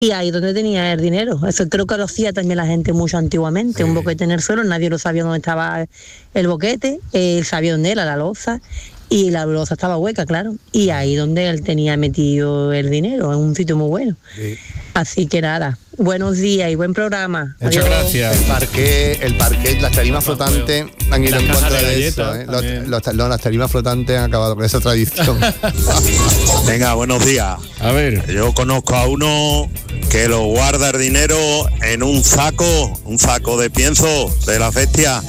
Y ahí donde tenía el dinero. Eso creo que lo hacía también la gente mucho antiguamente. Sí. Un boquete en el suelo, nadie lo sabía dónde estaba el boquete, él sabía dónde era la loza, y la loza estaba hueca, claro. Y ahí donde él tenía metido el dinero, en un sitio muy bueno. Sí. Así que nada, buenos días y buen programa. Muchas gracias. El parquet, las tarimas flotantes han ido en contra de eso. Las tarimas flotantes han acabado con esa tradición. Venga, buenos días. A ver. Yo conozco a uno que lo guarda el dinero en un saco de pienso de la bestia,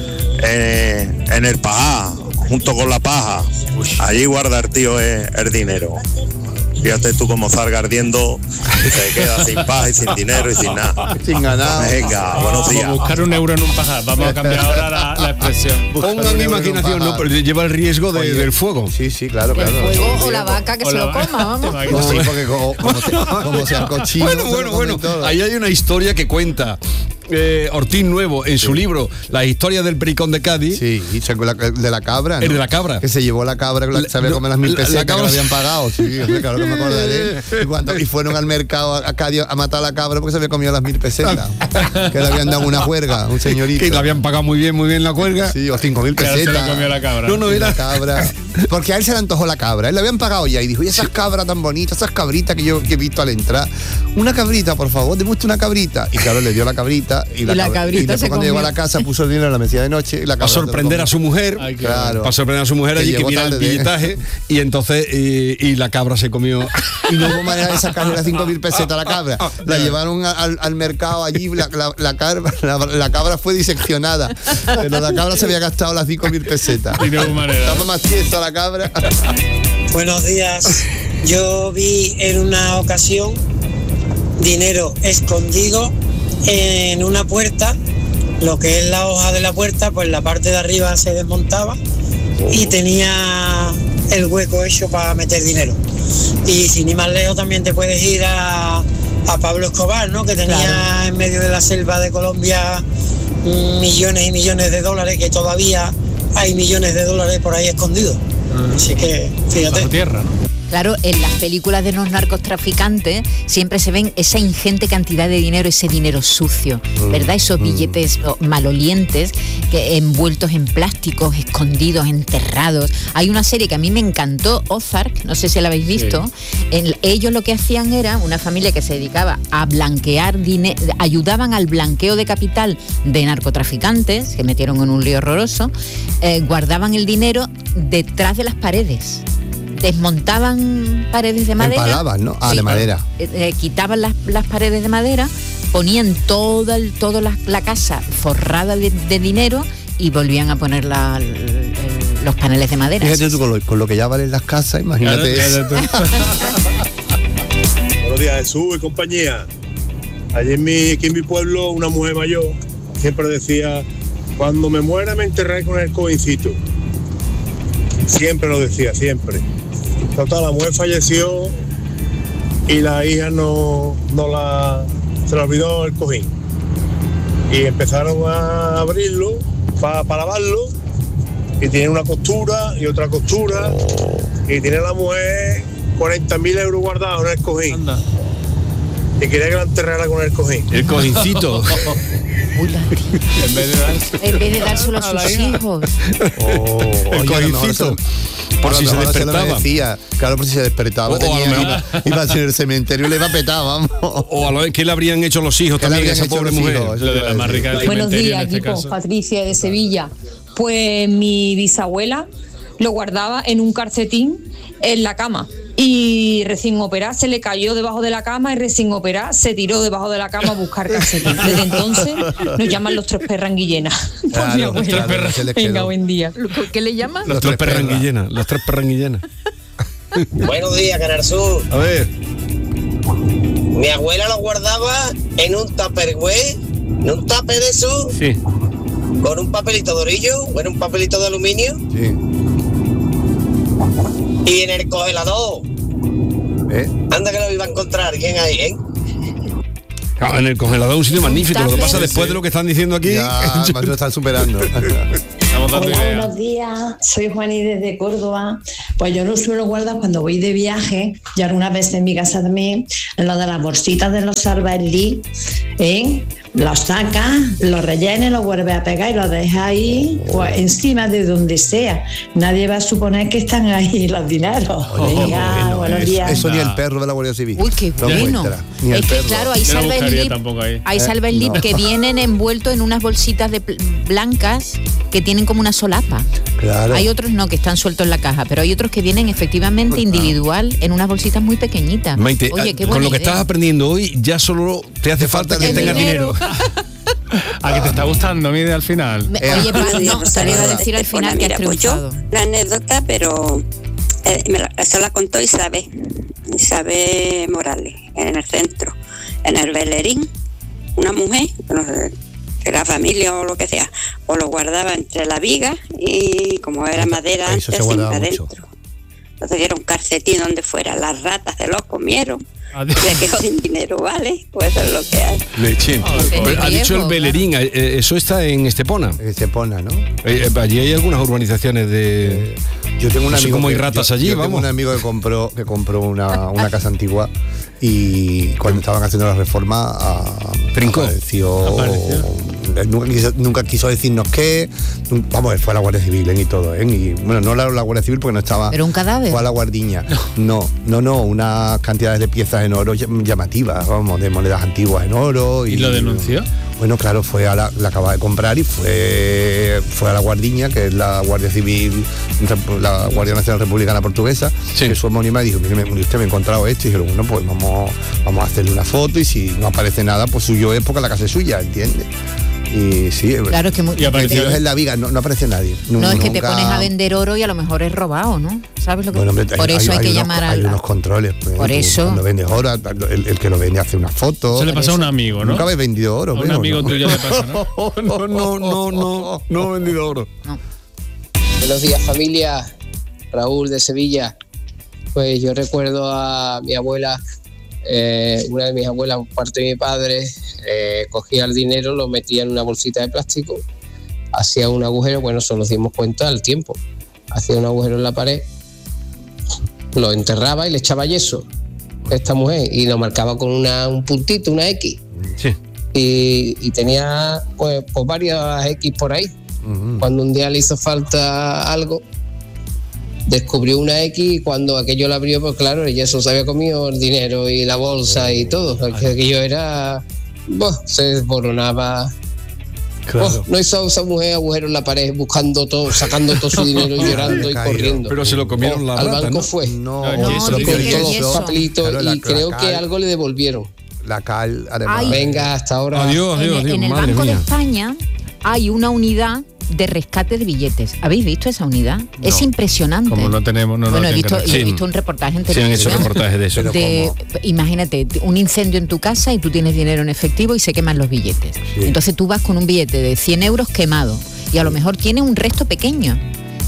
en el paja, junto con la paja. Allí guarda el tío el dinero. Fíjate tú cómo salga ardiendo, se queda sin paz y sin dinero y sin nada. Sin ganar. Venga, buenos días. Como buscar un euro en un pajar. Vamos a cambiar ahora la expresión. Pongan imaginación, no, pero lleva el riesgo del fuego. Sí, claro. El fuego o la vaca que se lo coma, vamos. No, sí, porque como sea cochino. Bueno. Ahí hay una historia que cuenta Ortiz Nuevo en su libro Las historias del Pericón de Cádiz. Sí, y de la cabra, ¿no? El de la cabra. Que se llevó la cabra, que sabía comer las 1000 pesetas que lo habían pagado. Sí, claro que me acordaré. Y fueron al mercado a Cádiz a matar a la cabra porque se había comido las 1000 pesetas. Que le habían dado una juerga, un señorito. Que le habían pagado muy bien la juerga. Sí, o 5000 pesetas. Se la comió la cabra. No, era la cabra. Porque a él se le antojó la cabra. Él le habían pagado ya y dijo, y esas cabras tan bonitas, esas cabritas que he visto al entrar. Una cabrita, por favor, demuestre una cabrita. Y claro, le dio la cabrita. Y la cabrita y después cuando llegó a la casa puso el dinero en la mesilla de noche y la para sorprender a su mujer. Ay, claro. Para sorprender a su mujer allí que mira el billetaje y entonces y la cabra se comió. Y no hubo manera de sacarle las 5000 pesetas a la cabra. La llevaron al mercado allí, la cabra fue diseccionada. Pero la cabra se había gastado las 5000 pesetas. Y no hubo manera. Estaba más tiesa la cabra. Buenos días. Yo vi en una ocasión dinero escondido en una puerta, lo que es la hoja de la puerta, pues la parte de arriba se desmontaba y tenía el hueco hecho para meter dinero. Y sin ir más lejos también te puedes ir a Pablo Escobar, ¿no? Que tenía en medio de la selva de Colombia millones y millones de dólares, que todavía hay millones de dólares por ahí escondidos. Así que fíjate. Bajo tierra, ¿no? Claro, en las películas de los narcotraficantes siempre se ven esa ingente cantidad de dinero, ese dinero sucio, ¿verdad? Esos billetes malolientes que envueltos en plásticos, escondidos, enterrados. Hay una serie que a mí me encantó, Ozark, no sé si la habéis visto. Sí. Ellos lo que hacían era una familia que se dedicaba a blanquear dinero, ayudaban al blanqueo de capital de narcotraficantes, que metieron en un lío horroroso, guardaban el dinero detrás de las paredes. Desmontaban paredes de madera. Empalaban, ¿no? De madera. Quitaban las paredes de madera, ponían toda la casa forrada de dinero y volvían a poner los paneles de madera. Fíjate tú con lo que ya valen las casas, imagínate eso. Buenos días, Jesús y compañía. Allí aquí en mi pueblo, una mujer mayor siempre decía, cuando me muera me enterraré con el cojincito. Siempre lo decía, siempre. Total, la mujer falleció y la hija se le olvidó el cojín. Y empezaron a abrirlo para lavarlo y tiene una costura y otra costura y tiene la mujer 40.000 euros guardados en el cojín. Anda. Y quería que la enterrara con el cojín. El cojincito. En vez de dárselo a sus hijos. El cojincito. Por si se despertaba. Claro, por si se despertaba. Iba a ser el cementerio y le iba a petar, vamos. O a lo que le habrían hecho los hijos también a esa pobre mujer. Buenos días, equipo. Patricia de Sevilla. Pues mi bisabuela lo guardaba en un calcetín en la cama. Y recién operada se le cayó debajo de la cama y recién operada se tiró debajo de la cama a buscar calcetín. Desde entonces nos llaman los tres perranguillenas. Claro, venga, buen día. ¿Qué le llaman? Los tres perranguillenas. Los tres perranguillenas. Buenos días, Canal Sur. A ver. Mi abuela lo guardaba en un tupperware, en un tupper de eso. Sí. Con un papelito de orillo, bueno, un papelito de aluminio. Sí. Y en el congelador. Anda que lo iba a encontrar. ¿Quién hay, Claro, en el congelador es un sitio magnífico. Lo que pasa después de lo que están diciendo aquí. Ya, más lo están superando. Estamos estamos dando Hola, ideas. buenos días, soy Juani desde Córdoba. Pues yo lo suelo guardar cuando voy de viaje, y algunas veces en mi casa también, en lo de las bolsitas de los salvaerlí, los sacas, los rellenes, los vuelves a pegar y los dejas ahí, pues encima de donde sea. Nadie va a suponer que están ahí los dineros. Venga, buenos días. Eso ni el perro de la Guardia Civil. Uy, qué lo bueno. muestra, ni el Es que perro. claro, hay Yo no buscaría salvaerlí, tampoco ahí. hay salvaerlí no. que vienen envueltos en unas bolsitas blancas que tienen como una solapa. Claro. Hay otros no, que están sueltos en la caja, pero hay otros que vienen efectivamente individual en unas bolsitas muy pequeñitas. Maite, Oye, qué con buena lo que idea. estás aprendiendo hoy, ya solo te hace falta que el tengas dinero. ¿A que te está gustando mi idea al final? Oye, pero no, te lo iba a decir al final que has triunfado. La anécdota, pero eso la contó Isabel Morales, en el centro, en el Bellerín. Una mujer, no sé, que era familia o lo que sea, o lo guardaba entre la viga y como era madera Eso se antes, guardaba sin mucho. adentro. Entonces era un calcetín donde fuera, las ratas se lo comieron. Adiós. Se quedó sin dinero, ¿vale? Pues eso es lo que hay. Lechín. Pero ha dicho el riesgo, Bellerín, eso está en Estepona. Estepona, ¿no? Allí hay algunas urbanizaciones de... Yo tengo un No sé amigo cómo hay que- ratas yo- allí, yo tengo vamos. un amigo que compró una casa antigua y cuando estaban haciendo la reforma Trincó. apareció. Nunca quiso decirnos qué. Vamos, fue a la Guardia Civil y todo, y bueno, no la Guardia Civil porque no estaba. ¿Pero un cadáver? Fue a la guardiña. No, unas cantidades de piezas en oro llamativas, vamos, de monedas antiguas en oro. ¿Y lo denunció? Bueno, claro, la acaba de comprar y fue a la Guardiña, que es la Guardia Civil, la Guardia Nacional Republicana Portuguesa, Sí. que es su homónima, y dijo, mire, usted me ha encontrado esto, y dijeron, bueno, pues vamos a hacerle una foto, y si no aparece nada, pues suyo es porque la casa es suya, ¿entiendes? Y sí, Claro, es que Y apareció- ellos en la viga, no aparece nadie. no es que te Nunca- pones a vender oro y a lo mejor es robado, ¿no? ¿Sabes lo que? Bueno, hombre, Por eso hay que unos- llamar hay al... unos controles. Pues, Por tú eso. Cuando vendes oro, el que lo vende hace una foto. Eso le pasa a un amigo, ¿no? Nunca habéis vendido oro, A un creo, amigo ¿no? tuyo le pasa, ¿no? No he vendido oro. Buenos días, familia. Raúl de Sevilla. Pues yo recuerdo a mi abuela, una de mis abuelas por parte de mi padre, cogía el dinero, lo metía en una bolsita de plástico, hacía un agujero, bueno, eso nos dimos cuenta al tiempo, hacía un agujero en la pared, lo enterraba y le echaba yeso a esta mujer y lo marcaba con un puntito, una X. Sí. Y tenía pues varias X por ahí. Cuando un día le hizo falta algo, descubrió una X y cuando aquello la abrió, pues claro, el yeso se había comido el dinero y la bolsa y todo. Porque aquello era... se desboronaba. Claro. No hizo esa mujer agujero en la pared buscando todo, sacando todo su dinero y llorando y Caído. corriendo. Pero se lo comieron las al ratas, banco ¿no? fue. No, No, se lo dice comió que todo. el yeso. Papelito, Claro, y creo que cal- algo le devolvieron. La cal, además. Ay. Venga, hasta ahora. Adiós, En el madre Banco de mía. España hay una unidad de rescate de billetes. ¿Habéis visto esa unidad? Es impresionante. Como no tenemos, no Bueno, nos he visto, tienen que- he Sí. visto un reportaje en Sí, han hecho televisión. reportajes de eso. Imagínate, un incendio en tu casa y tú tienes dinero en efectivo y se queman los billetes. Entonces tú vas con un billete de 100 euros quemado y a lo mejor tiene un resto pequeño.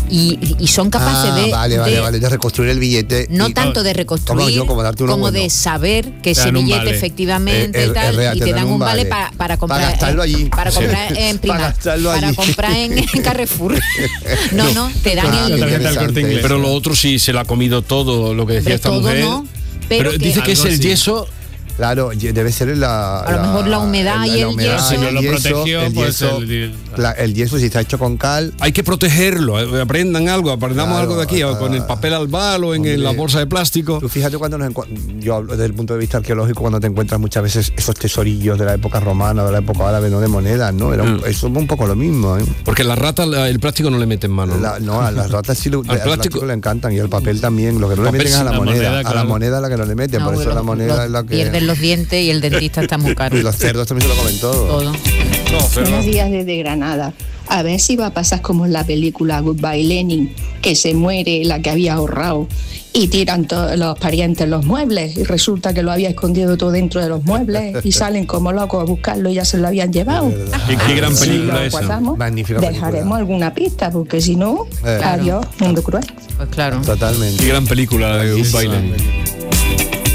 Y son capaces de reconstruir el billete. no y- tanto de reconstruir como darte uno como bueno. de saber que ese dan un billete vale. efectivamente Es tal, real, y te dan un vale vale. para comprar Para gastarlo allí. para Sí. comprar en Para Primark, gastarlo para allí. comprar en Carrefour. No, te dan Ah, el La tarjeta del Corte Inglés. Pero lo otro sí se lo ha comido todo, lo que decía Hombre, esta todo mujer. no, pero que- dice que es Algo el sí. yeso. Claro, debe ser A lo mejor la humedad y el yeso. Si no lo protegió, pues el yeso, si está hecho con cal. Hay que protegerlo, aprendan algo, aprendamos Claro, algo de aquí, con el papel albal o en la bolsa de plástico. Tú fíjate cuando yo hablo desde el punto de vista arqueológico, cuando te encuentras muchas veces esos tesorillos de la época romana, de la época árabe, no de monedas, ¿no? Eso es un poco lo mismo, ¿eh? Porque las ratas el plástico no le meten mano. No, a las ratas sí Al al plástico le encantan y el papel también. Lo que no le Papel meten es a la sí, moneda. A la claro. moneda es la que no le meten, No, por eso la moneda es la que. pierden los dientes y el dentista está muy caro. Y los cerdos también se lo comen todo. Todo. Buenos días desde Granada. A ver si va a pasar como en la película Goodbye Lenin, que se muere la que había ahorrado y tiran todos los parientes los muebles y resulta que lo había escondido todo dentro de los muebles y salen como locos a buscarlo y ya se lo habían llevado. Y qué gran Si película lo esa. guardamos, Magnífica película. dejaremos alguna pista porque si no, Claro. adiós, mundo cruel. Pues claro. Totalmente. Qué gran película de un baile.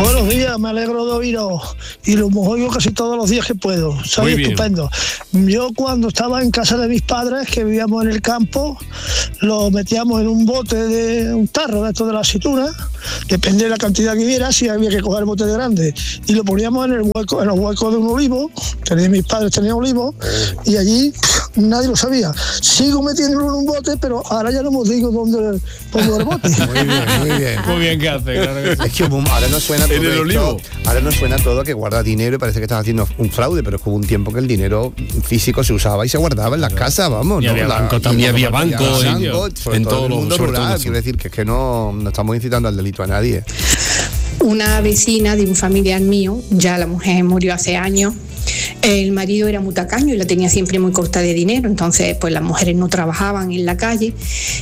Buenos días, me alegro de oíros y lo oigo casi todos los días que puedo. Soy estupendo. Yo cuando estaba en casa de mis padres, que vivíamos en el campo, lo metíamos en un bote de un tarro de esto de la aceituna, depende de la cantidad que hubiera, si había que coger el bote de grande, y lo poníamos en los huecos de un olivo. Mis padres tenían olivos y allí nadie lo sabía. Sigo metiéndolo en un bote, pero ahora ya no me digo dónde pongo el bote. Muy bien. Muy bien que hace, claro que sí. Es que ahora no suena todo esto, ahora no suena todo que guarda dinero y parece que estás haciendo un fraude, pero es que hubo un tiempo que el dinero físico se usaba y se guardaba en las casas, vamos. Y había banco también, había banco en todo el mundo rural. Quiero decir que es que no estamos incitando al delito a nadie. Una vecina de un familiar mío, ya la mujer murió hace años, el marido era muy tacaño y la tenía siempre muy corta de dinero, entonces pues las mujeres no trabajaban en la calle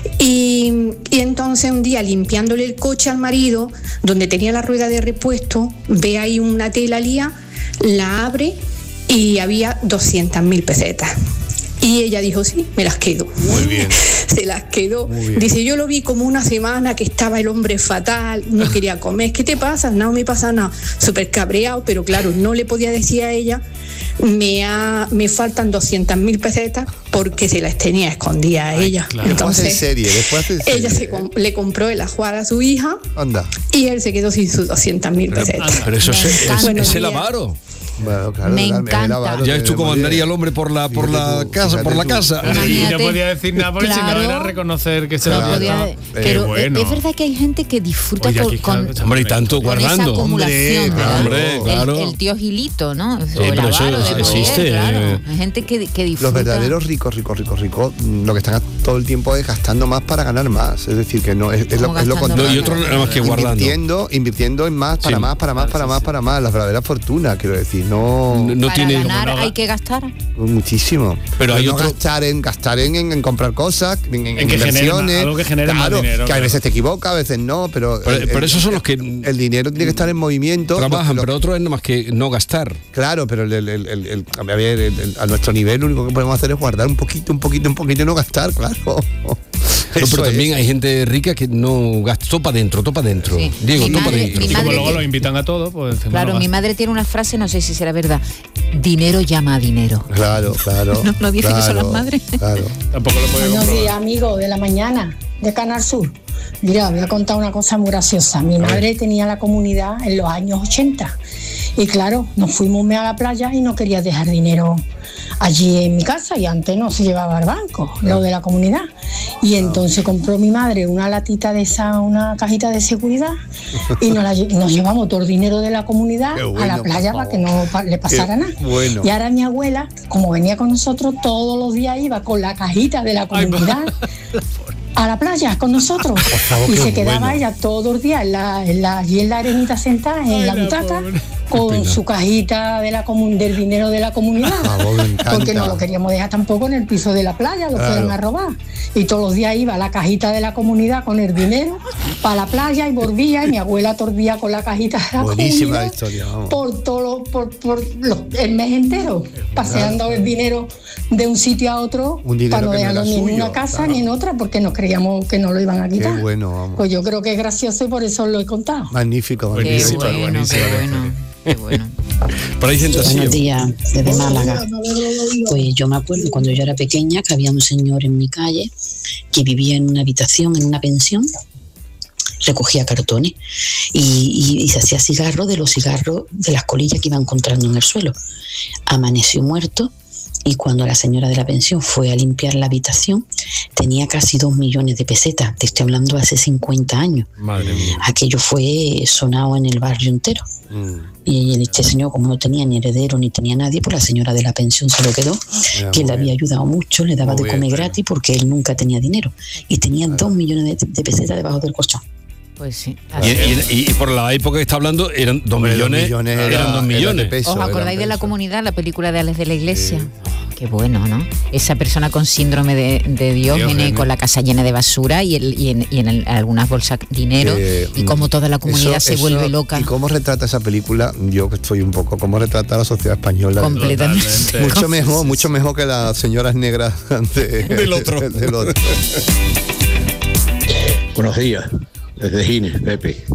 y entonces un día limpiándole el coche al marido, donde tenía la rueda de repuesto, ve ahí una tela lía, la abre y había 200.000 pesetas. Y ella dijo, sí, me las quedo. Muy bien. Se las quedó. Dice, yo lo vi como una semana que estaba el hombre fatal, no quería comer. ¿Qué te pasa? No me pasa nada. Súper cabreado, pero claro, no le podía decir a ella, me faltan 200.000 pesetas porque se las tenía escondidas a ella. Claro. Entonces, ella le compró el ajuar a su hija. Anda. Y él se quedó sin sus 200.000 pesetas. Pero eso es el avaro. Bueno, claro, me encanta. Ya es tú como andaría el hombre por la casa. Y no podía decir nada porque si no era reconocer que se lo podía. Pero bueno. Es verdad que hay gente que disfruta con hombre, y tanto guardando. Esa acumulación, hombre, claro. El tío Gilito, ¿no? Sí, pero eso existe. Claro. Hay gente que disfruta. Los verdaderos ricos, lo que están todo el tiempo es gastando más para ganar más. Es decir, que no es lo contrario. Y otro nada más que guardando. Invirtiendo en más, para más. Las verdaderas fortunas, quiero decir. No para tiene ganar hay que gastar muchísimo, pero hay otro gastar en comprar cosas, en que inversiones, algo que genere claro, más dinero, que a veces te equivocas, a veces no, pero esos son los que el dinero tiene que estar en movimiento, trabajan, pero otro es nada más que no gastar. Claro, pero a nuestro nivel lo único que podemos hacer es guardar un poquito y no gastar, claro. No, pero también hay gente rica que no gasta, topa dentro. Sí. Diego, topa dentro. Y como luego lo invitan a todo, pues... Claro, mi madre tiene una frase, no sé si será verdad, dinero llama a dinero. Claro. ¿No dicen eso las madres? Claro. Tampoco lo puedo Buenos días, amigos de la mañana, de Canal Sur. Mira, voy a contar una cosa muy graciosa. Mi madre tenía la comunidad en los años 80 y claro, nos fuimos a la playa y no quería dejar dinero allí en mi casa y antes no se llevaba al banco, lo de la comunidad. Y entonces compró mi madre una latita de esa, una cajita de seguridad y nos llevamos todo el dinero de la comunidad a la playa para que no le pasara nada. Bueno. Y ahora mi abuela, como venía con nosotros, todos los días iba con la cajita de la comunidad a la playa con nosotros. Y se quedaba ella todos los días allí en la arenita sentada en la butaca con su cajita del dinero de la comunidad, porque no lo queríamos dejar tampoco en el piso de la playa, lo fueron a robar. Y todos los días iba a la cajita de la comunidad con el dinero para la playa y volvía, y mi abuela tordía con la cajita de la buenísima comunidad historia, vamos. por el mes entero, paseando el dinero de un sitio a otro para no dejarlo ni en una casa ni en otra, porque nos creíamos que no lo iban a quitar. Qué bueno, vamos. Pues yo creo que es gracioso y por eso lo he contado. Magnífico. Qué bueno. Pero hay gente así. Buenos días, desde Málaga. Pues yo me acuerdo cuando yo era pequeña que había un señor en mi calle que vivía en una habitación, en una pensión, recogía cartones y se hacía cigarros de los cigarros de las colillas que iba encontrando en el suelo. Amaneció muerto. Y cuando la señora de la pensión fue a limpiar la habitación, tenía casi 2 millones de pesetas. Te estoy hablando hace 50 años. Madre mía. Aquello fue sonado en el barrio entero. Y este señor, como no tenía ni heredero ni tenía nadie, pues la señora de la pensión se lo quedó, que le había ayudado mucho, le daba de comer gratis porque él nunca tenía dinero. Y tenía 2 millones de pesetas debajo del colchón. Pues sí. Y por la época que está hablando eran 2 millones. Eran 2 millones. ¿Os acordáis de La Comunidad, la película de Alex de la Iglesia? Qué bueno, ¿no? Esa persona con síndrome de Diógenes, con la casa llena de basura y en algunas bolsas dinero, y cómo toda la comunidad se vuelve loca. ¿Y cómo retrata esa película? Yo que estoy un poco, ¿cómo retrata la sociedad española? Completamente. Mucho mejor que las señoras negras del otro. Buenos días. Desde Gines, Pepe.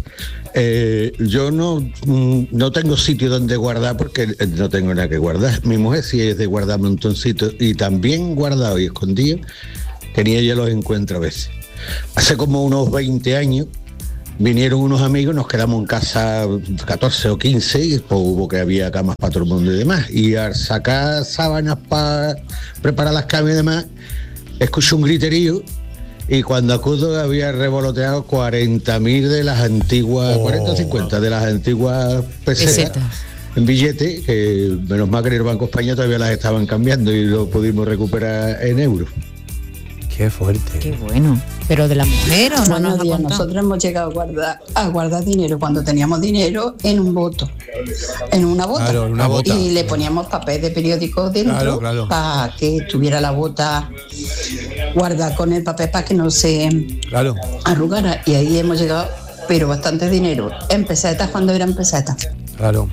Yo no tengo sitio donde guardar porque no tengo nada que guardar. Mi mujer sí es de guardar montoncitos y también guardado y escondido, que ni ella los encuentra a veces. Hace como unos 20 años vinieron unos amigos, nos quedamos en casa 14 o 15 y pues hubo que había camas para todo el mundo y demás. Y al sacar sábanas para preparar las camas y demás, escuché un griterío. Y cuando acudo había revoloteado 40.000 de las antiguas, 40 o 50 de las antiguas pesetas en billete, que menos mal que en el Banco España todavía las estaban cambiando y lo pudimos recuperar en euros. Qué fuerte. Qué bueno. ¿Pero de la mujer o no? Buenos días. Nosotros hemos llegado a guardar dinero cuando teníamos dinero en un boto, en una bota. Claro, en una bota. Y le poníamos papel de periódico dentro para que tuviera la bota guardada con el papel para que no se arrugara. Y ahí hemos llegado, pero bastante dinero. En pesetas cuando eran pesetas. Claro.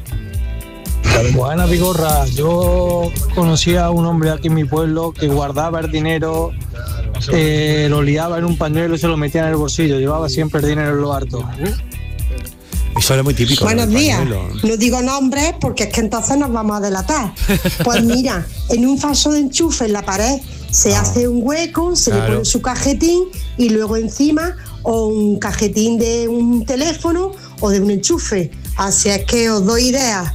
Buena Vigorra, yo conocí a un hombre aquí en mi pueblo que guardaba el dinero, lo liaba en un pañuelo y se lo metía en el bolsillo, llevaba siempre el dinero en lo harto. Eso era muy típico. Buenos días, no digo nombres porque es que entonces nos vamos a delatar. Pues mira, en un falso de enchufe en la pared se hace un hueco, se le pone su cajetín y luego encima o un cajetín de un teléfono o de un enchufe. Así es que os doy ideas.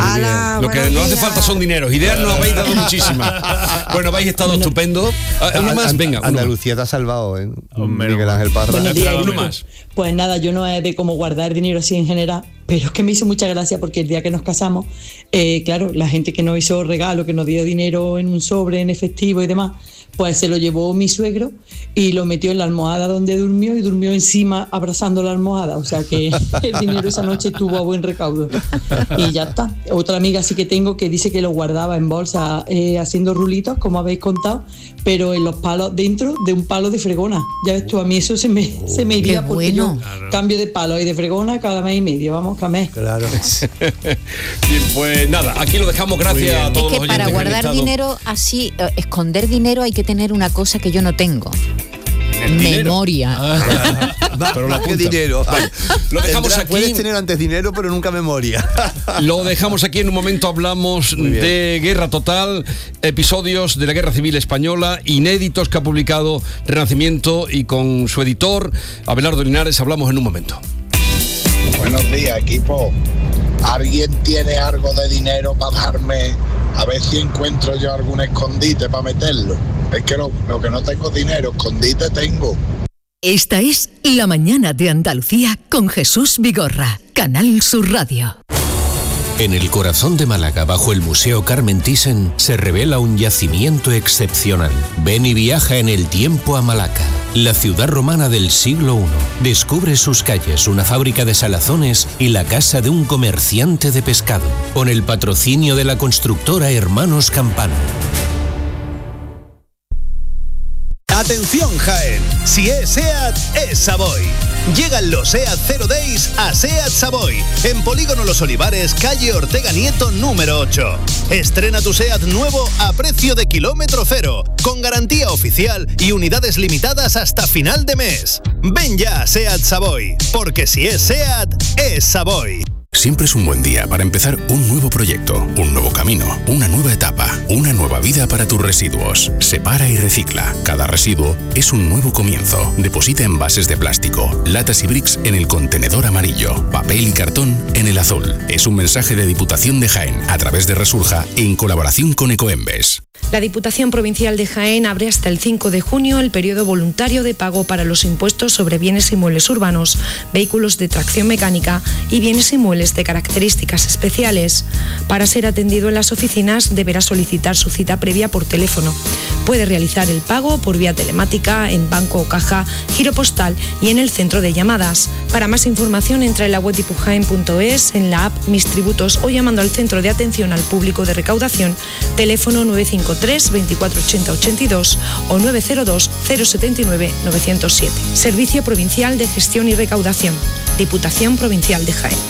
Lo que nos hace falta son dineros. Ideas nos habéis dado muchísimas. Bueno, habéis estado estupendo. Uno más, venga. Andalucía te ha salvado, ¿eh? Miguel Ángel Parra. Buenos días, uno más. Pues nada, yo no es de cómo guardar dinero así en general, pero es que me hizo mucha gracia porque el día que nos casamos, claro, la gente que nos hizo regalo, que nos dio dinero en un sobre, en efectivo y demás, pues se lo llevó mi suegro y lo metió en la almohada donde durmió y durmió encima abrazando la almohada. O sea que el dinero esa noche tuvo a buen recaudo. Y ya está. Otra amiga sí que tengo que dice que lo guardaba en bolsa haciendo rulitos, como habéis contado, pero en los palos, dentro de un palo de fregona. Ya ves tú, a mí eso se me iría porque yo cambio de palo y de fregona cada mes y medio. Vamos, cada mes. Claro. Bien, pues nada, aquí lo dejamos. Gracias a todos los oyentes. Para guardar dinero así, esconder dinero hay que tener una cosa que yo no tengo. Memoria. Pero ¿qué dinero? Lo dejamos aquí. Puedes tener antes dinero, pero nunca memoria. Lo dejamos aquí. En un momento hablamos de Guerra Total, episodios de la Guerra Civil Española, inéditos que ha publicado Renacimiento, y con su editor, Abelardo Linares, hablamos en un momento. Buenos días, equipo. ¿Alguien tiene algo de dinero para darme? A ver si encuentro yo algún escondite para meterlo. Es que lo que no tengo dinero, escondite tengo. Esta es La Mañana de Andalucía con Jesús Vigorra, Canal Sur Radio. En el corazón de Málaga, bajo el Museo Carmen Thyssen, se revela un yacimiento excepcional. Ven y viaja en el tiempo a Malaca, la ciudad romana del siglo I. Descubre sus calles, una fábrica de salazones y la casa de un comerciante de pescado, con el patrocinio de la constructora Hermanos Campano. Atención Jaén, si es SEAT, es Savoy. Llegan los SEAT Zero Days a SEAT Savoy, en Polígono Los Olivares, calle Ortega Nieto número 8. Estrena tu SEAT nuevo a precio de kilómetro cero, con garantía oficial y unidades limitadas hasta final de mes. Ven ya a SEAT Savoy, porque si es SEAT, es Savoy. Siempre es un buen día para empezar un nuevo proyecto, un nuevo camino, una nueva etapa, una nueva vida para tus residuos. Separa y recicla. Cada residuo es un nuevo comienzo. Deposita envases de plástico, latas y bricks en el contenedor amarillo, papel y cartón en el azul. Es un mensaje de Diputación de Jaén a través de Resurja en colaboración con Ecoembes. La Diputación Provincial de Jaén abre hasta el 5 de junio el periodo voluntario de pago para los impuestos sobre bienes inmuebles urbanos, vehículos de tracción mecánica y bienes inmuebles de características especiales. Para ser atendido en las oficinas deberá solicitar su cita previa por teléfono. Puede realizar el pago por vía telemática, en banco o caja, giro postal y en el centro de llamadas. Para más información entra en la web dipujaen.es, en la app Mis Tributos o llamando al Centro de Atención al Público de Recaudación, teléfono 953 24 80 82 o 902 079 907. Servicio Provincial de Gestión y Recaudación. Diputación Provincial de Jaén.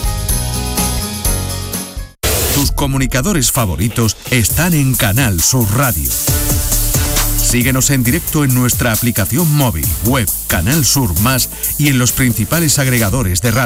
Tus comunicadores favoritos están en Canal Sur Radio. Síguenos en directo en nuestra aplicación móvil, web, Canal Sur Más y en los principales agregadores de radio.